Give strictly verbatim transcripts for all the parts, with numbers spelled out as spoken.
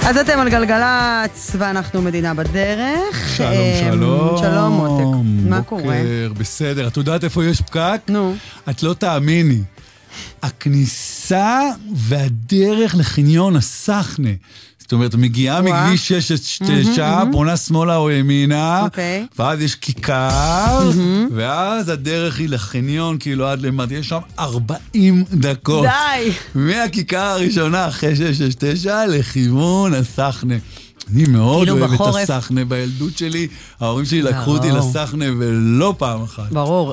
אז אתם על גלגלץ, ואנחנו מדינה בדרך. שלום, שלום. שלום, מותק. מה קורה? בוקר, בסדר. את יודעת איפה יש פקק? נו. את לא תאמיני. הכניסה והדרך לחניון הסחנה. זאת אומרת, מגיעה מכביש שש תשע, פונה שמאלה או ימינה, ואז יש כיכר, ואז הדרך היא לחניון, כאילו עד למטה, יש שם ארבעים דקות. די! מהכיכר הראשונה אחרי שש שש תשע לכיוון הסחנה. אני מאוד אוהב את הסחנה בילדות שלי, ההורים שלי לקחו אותי לסחנה ולא פעם אחת. ברור,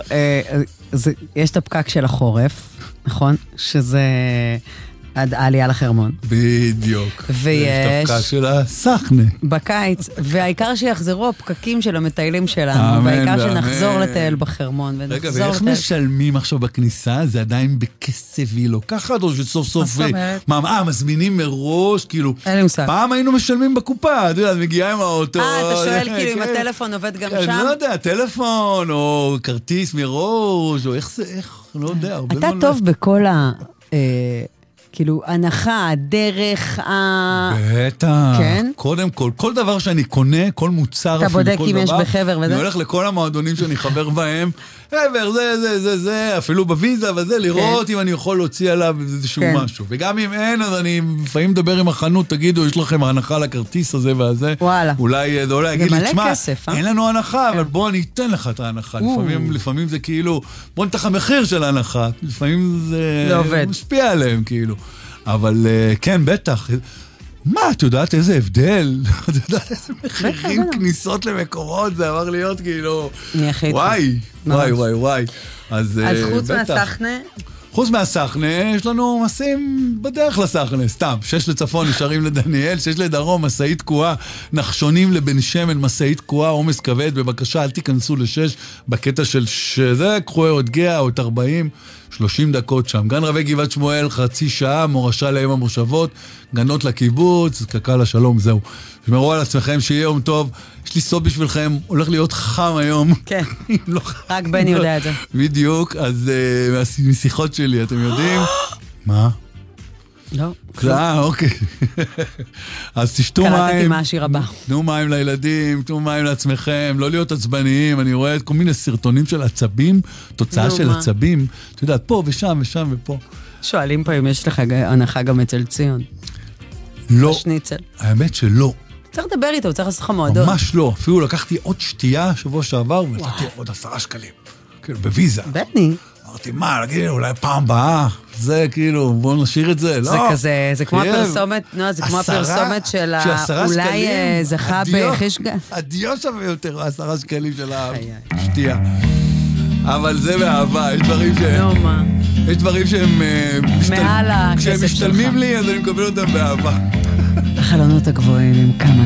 יש את הפקק של החורף, נכון? שזה עד העלייה לחרמון. בדיוק. ויש את הפקק של הסחנה. בקיץ, והעיקר שיחזרו הפקקים של המטיילים שלנו, והעיקר שנחזור לטייל בחרמון. רגע, ואיך משלמים עכשיו בכניסה? זה עדיין בכסף והיא לוקחת, או שסוף סוף... מה, מזמינים מראש, כאילו... אין לי מושג. פעם היינו משלמים בקופה, אתה יודע, מגיעה עם האוטו... אה, אתה שואל כאילו אם הטלפון עובד גם שם? אני לא יודע, טלפון, או כרטיס מראש, או איך זה, איך, לא יודע. אתה טוב בכל ה... כאילו, הנחה, דרך ה... בטח. כן? קודם כל, כל דבר שאני קונה, כל מוצר... אתה בודק אם יש בחבר וזה? אני הולך לכל המועדונים שאני חבר בהם, חבר, זה, זה, זה, זה, אפילו בוויזה וזה, לראות אם אני יכול להוציא עליו איזשהו משהו. וגם אם אין, אז אני לפעמים מדבר עם החנות, תגידו, יש לכם הנחה לכרטיס הזה והזה. וואלה. אולי, זה אולי להגיד לי, תשמע, כסף, אין לנו הנחה, אבל בוא אני אתן לך את ההנחה. לפעמים, לפעמים זה כאילו, בוא נתח המחיר של ההנחה. לפעמים זה משפיע עליהם, כאילו. אבל כן, בטח. מה, את יודעת איזה הבדל? את יודעת איזה מחירים, כניסות למקורות, זה אמר להיות כאילו... וואי, וואי, וואי, וואי. אז חוץ מהסחנה? חוץ מהסחנה, יש לנו מסעים בדרך לסחנה, סתם. שש לצפון, נשארים לדניאל, שש לדרום, מסעית תקועה, נחשונים לבן שמן, מסעית תקועה, עומס כבד, בבקשה, אל תיכנסו לשש, בקטע של שזה, קחו עוד גאה, עוד ארבעים, שלושים דקות שם. גן רבי גבעת שמואל, חצי שעה, מורשה להם המושבות, גנות לקיבוץ, קקה לשלום, זהו. שמרו על עצמכם, שיהיה יום טוב. יש לי סוד בשבילכם, הולך להיות חם היום. כן, רק בני יודע את זה. בדיוק, אז משיחות שלי, אתם יודעים? מה? לא. אה, אוקיי. אז תשתו מים. קלטתי מה השיר הבא. תנו מים לילדים, תנו מים לעצמכם, לא להיות עצבניים. אני רואה כל מיני סרטונים של עצבים, תוצאה של עצבים. אתה יודע, פה ושם ושם ופה. שואלים פה אם יש לך הנחה גם אצל ציון. לא. השניצל. האמת שלא. צריך לדבר איתו, צריך לעשות לך מועדון. ממש לא. אפילו לקחתי עוד שתייה שבוע שעבר, ונתתי עוד עשרה שקלים. כאילו, בוויזה. בטני. אמרתי, מה, להגיד, אולי פעם באה, זה כאילו, בואו נשאיר את זה, לא. זה כזה, זה כמו הפרסומת, נו, זה כמו הפרסומת של אולי זכה בחישגה. הדיו שווה יותר, עשרה שקלים של השתייה. אבל זה באהבה, יש דברים שהם... נו, מה? יש דברים שהם... מעל הכסף שלך. כשהם משתלמים לי, אז אני מקבל אותם באהבה. החלונות הגבוהים עם כמה